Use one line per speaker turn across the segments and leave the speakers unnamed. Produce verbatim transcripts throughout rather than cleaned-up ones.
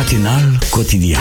Matinal cotidian.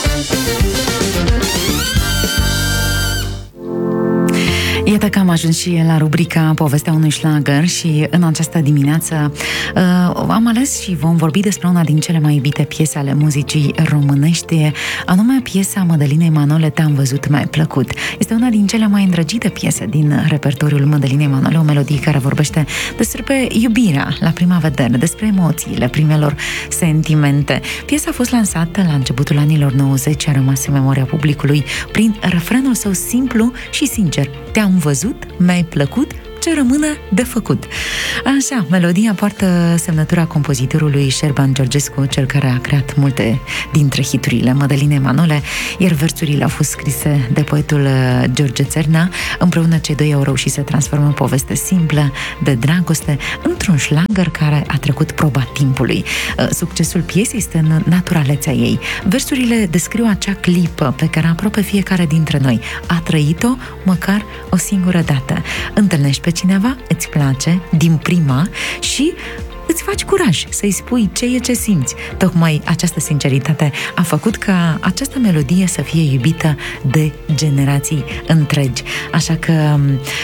Iată că am ajuns și la rubrica Povestea unui șlagăr și în această dimineață uh, am ales și vom vorbi despre una din cele mai iubite piese ale muzicii românești, anume piesa Mădălinei Manole, Te-am văzut, mi-ai plăcut. Este una din cele mai îndrăgite piese din repertoriul Mădălinei Manole, o melodie care vorbește despre iubirea la prima vedere, despre emoțiile primelor sentimente. Piesa a fost lansată la începutul anilor nouăzeci, a rămas în memoria publicului prin refrenul său simplu și sincer: Te-am văzut, mi-ai plăcut, ce rămâne de făcut. Așa, melodia poartă semnătura compozitorului Șerban Georgescu, cel care a creat multe dintre hiturile Mădălinei Manole, iar versurile au fost scrise de poetul George Țărna. Împreună cei doi au reușit să transformă o poveste simplă de dragoste într-un șlagăr care a trecut proba timpului. Succesul piesei este în naturalețea ei. Versurile descriu acea clipă pe care aproape fiecare dintre noi a trăit-o măcar o singură dată. Întâlnești pe cineva, îți place din prima și îți faci curaj să-i spui ce e ce simți. Tocmai această sinceritate a făcut ca această melodie să fie iubită de generații întregi. Așa că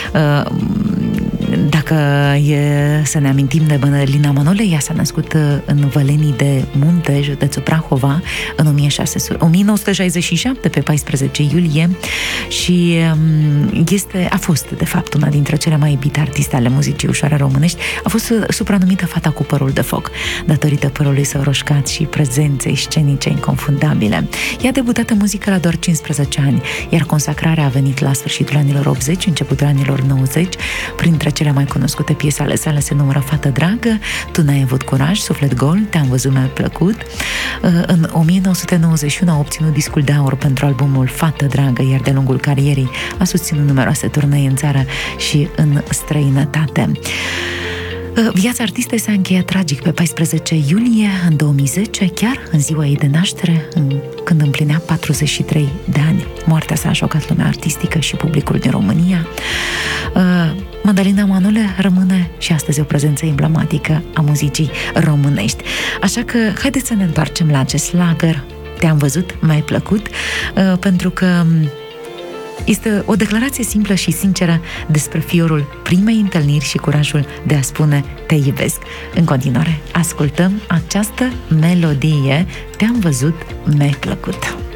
dacă e să ne amintim de Mădălina Manole, ea s-a născut în Vălenii de Munte, județul Prahova, în o mie nouă sute șaizeci și șapte, pe paisprezece iulie, și este, a fost, de fapt, una dintre cele mai iubite artiste ale muzicii ușoare românești. A fost supranumită Fata cu părul de foc, datorită părului său roșcat și prezenței scenice inconfundabile. Ea a debutat în muzică la doar cincisprezece ani, iar consacrarea a venit la sfârșitul anilor optzeci, începutul anilor nouăzeci. Printre cele mai cunoscute piese ale sale se numără Fată dragă, Tu n-ai avut curaj, Suflet gol, Te-am văzut, mi-ai plăcut. În o mie nouă sute nouăzeci și unu a obținut discul de aur pentru albumul Fată dragă, iar de lungul carierei a susținut numeroase turnee în țară și în străinătate. Viața artistei s-a încheiat tragic pe paisprezece iulie în două mii zece, chiar în ziua ei de naștere, când împlinea patruzeci și trei de ani. Moartea sa a șocat lumea artistică și publicul din România. Mădălina Manole rămâne și astăzi o prezență emblematică a muzicii românești. Așa că haideți să ne întoarcem la acest șlagăr, Te-am văzut, mi-ai plăcut, pentru că este o declarație simplă și sinceră despre fiorul primei întâlniri și curajul de a spune te iubesc. În continuare, ascultăm această melodie, Te-am văzut, mi-ai plăcut.